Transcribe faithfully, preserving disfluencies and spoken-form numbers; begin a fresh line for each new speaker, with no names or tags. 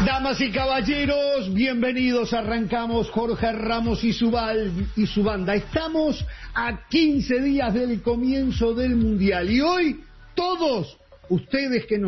Damas y caballeros, bienvenidos. Arrancamos Jorge Ramos y su, bal, y su banda. Estamos a quince días del comienzo del Mundial y hoy todos ustedes que nos